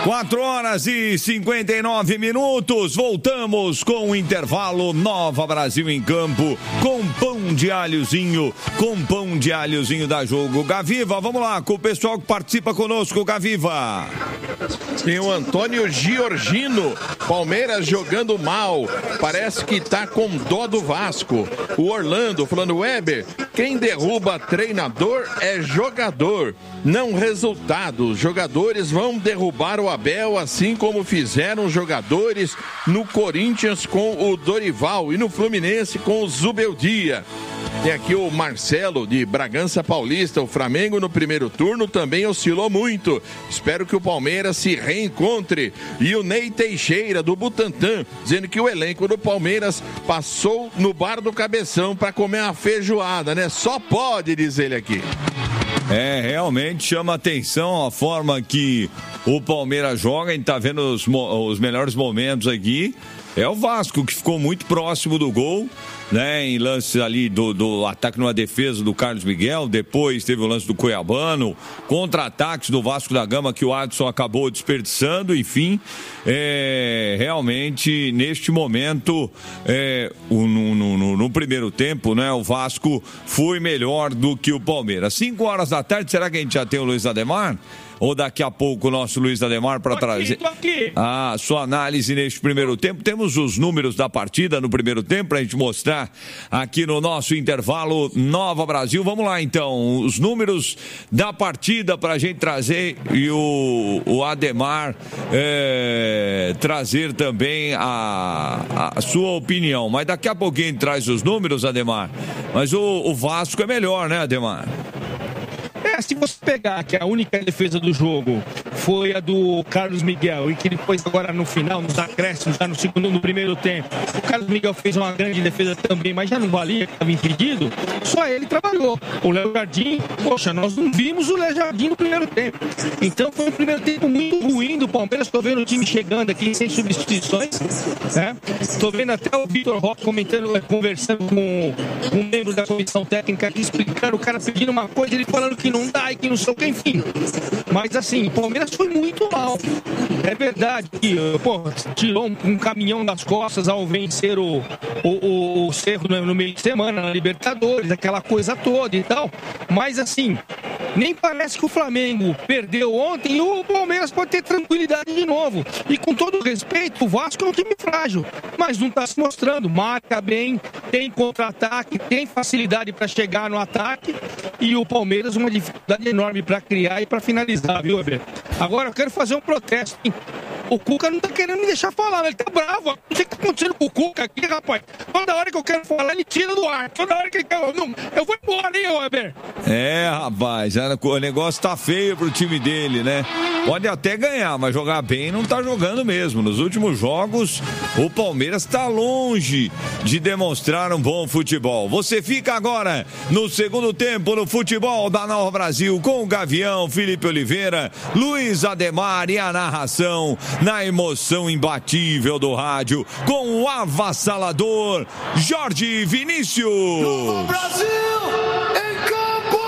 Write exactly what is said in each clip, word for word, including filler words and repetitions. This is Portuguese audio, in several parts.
quatro horas e cinquenta e nove minutos. Voltamos com o intervalo. Nova Brasil em campo com pão de alhozinho, com pão de alhozinho da Jogo. Gaviva, vamos lá com o pessoal que participa conosco, Gaviva. Tem o Antônio Giorgino. Palmeiras jogando mal. Parece que tá com dó do Vasco. O Orlando falando, Weber, quem derruba treinador é jogador, não resultado. Os jogadores vão derrubar o Abel, assim como fizeram os jogadores no Corinthians com o Dorival e no Fluminense com o Zubeldia. Tem aqui o Marcelo de Bragança Paulista. O Flamengo no primeiro turno também oscilou muito. Espero que o Palmeiras se reencontre. E o Ney Teixeira do Butantã, dizendo que o elenco do Palmeiras passou no bar do Cabeção para comer uma feijoada, né? Só pode, diz ele aqui. É, realmente chama atenção a forma que o Palmeiras joga. A gente tá vendo os, os melhores momentos aqui. É o Vasco que ficou muito próximo do gol, né, em lances ali do, do ataque numa defesa do Carlos Miguel. Depois teve o lance do Cuiabano, contra-ataques do Vasco da Gama que o Adson acabou desperdiçando. Enfim, é, realmente neste momento é, o, no, no, no primeiro tempo, né, o Vasco foi melhor do que o Palmeiras. cinco horas da tarde, será que a gente já tem o Luiz Ademar? Ou daqui a pouco o nosso Luiz Ademar para trazer a sua análise neste primeiro tempo. Temos os números da partida no primeiro tempo para a gente mostrar aqui no nosso intervalo Nova Brasil. Vamos lá então, os números da partida para a gente trazer e o, o Ademar é, trazer também a, a sua opinião. Mas daqui a pouquinho a gente traz os números, Ademar. Mas o, o Vasco é melhor, né, Ademar? É, se você pegar que a única defesa do jogo foi a do Carlos Miguel e que depois agora no final, nos acréscimos, já no segundo, no primeiro tempo, o Carlos Miguel fez uma grande defesa também, mas já não valia, que estava impedido, só ele trabalhou. O Léo Jardim, poxa, nós não vimos o Léo Jardim no primeiro tempo. Então foi um primeiro tempo muito ruim do Palmeiras. Estou vendo o time chegando aqui sem substituições, né? Estou vendo até o Vitor Roque comentando, conversando com um membro da comissão técnica aqui, explicando, o cara pedindo uma coisa, ele falando que não dá e que não sei o que, enfim. Mas assim, o Palmeiras foi muito mal. É verdade que, pô, tirou um, um caminhão das costas ao vencer o, o, o, o Cerro no, no meio de semana, na Libertadores, aquela coisa toda e tal. Mas assim, nem parece que o Flamengo perdeu ontem e o Palmeiras pode ter tranquilidade de novo. E com todo respeito, o Vasco é um time frágil, mas não está se mostrando. Marca bem, tem contra-ataque, tem facilidade para chegar no ataque, e o Palmeiras uma dificuldade enorme para criar e para finalizar, viu, Weber? Agora eu quero fazer um protesto, hein? O Cuca não tá querendo me deixar falar, ele tá bravo. Não sei o que tá acontecendo com o Cuca aqui, rapaz. Toda hora que eu quero falar, ele tira do ar. Toda hora que ele quer... Não, eu vou embora, hein, Weber? É, rapaz, o negócio tá feio pro time dele, né? Pode até ganhar, mas jogar bem não tá jogando mesmo. Nos últimos jogos, o Palmeiras tá longe de demonstrar um bom futebol. Você fica agora no segundo tempo no futebol da Nova Brasil com o Gavião, Felipe Oliveira, Luiz Ademar e a narração na emoção imbatível do rádio com o avassalador Jorge Vinícius. Nova Brasil em campo!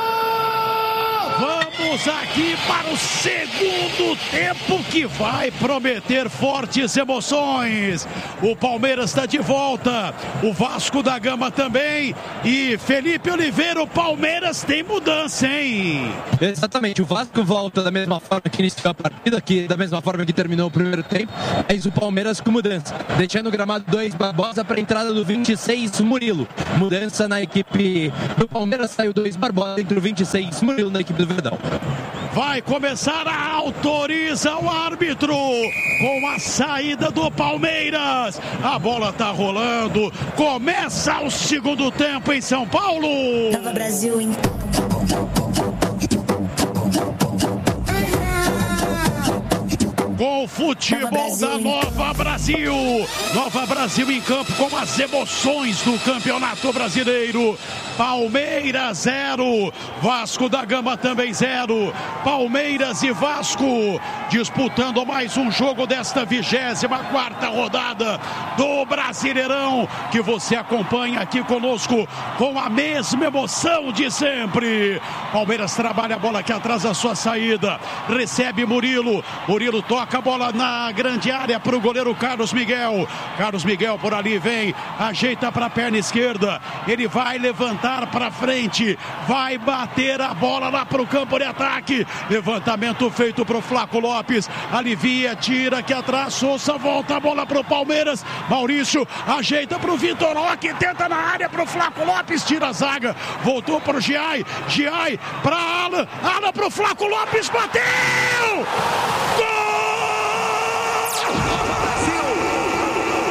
Vamos aqui para o segundo tempo que vai prometer fortes emoções. O Palmeiras está de volta, o Vasco da Gama também, e Felipe Oliveira, o Palmeiras tem mudança, hein? Exatamente, o Vasco volta da mesma forma que iniciou a partida, que da mesma forma que terminou o primeiro tempo, mas o Palmeiras com mudança, deixando o gramado dois Barbosa para a entrada do vinte e seis Murilo. Mudança na equipe do Palmeiras, saiu dois Barbosa, entre o vinte e seis Murilo na equipe do Verdão. Vai começar, a autoriza o árbitro com a saída do Palmeiras. A bola tá rolando. Começa o segundo tempo em São Paulo. Nova Brasil em Com o futebol da Nova Brasil. Nova Brasil em campo com as emoções do Campeonato Brasileiro. Palmeiras zero, Vasco da Gama também zero. Palmeiras e Vasco disputando mais um jogo desta vigésima quarta rodada do Brasileirão, que você acompanha aqui conosco com a mesma emoção de sempre. Palmeiras trabalha a bola aqui atrás da sua saída, recebe Murilo, Murilo toca a bola na grande área para o goleiro Carlos Miguel. Carlos Miguel por ali vem, ajeita para a perna esquerda, ele vai levantar para frente, vai bater a bola lá para o campo de ataque. Levantamento feito para o Flaco Lopes, alivia, tira aqui atrás, Souza volta a bola para o Palmeiras. Maurício ajeita para o Vitor Roque, tenta na área para o Flaco Lopes, tira a zaga, voltou para o Giai, Giai para Alan, Alan para o Flaco Lopes, bateu! Gol!